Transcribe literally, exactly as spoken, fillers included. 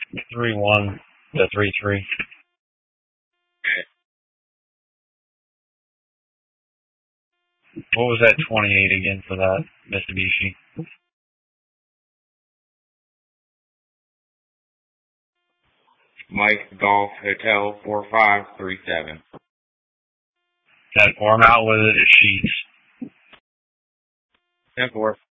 Three one to three three. What was that twenty-eight again for that Mitsubishi? Mike Golf Hotel four five three seven. That form out with it is sheets. ten four.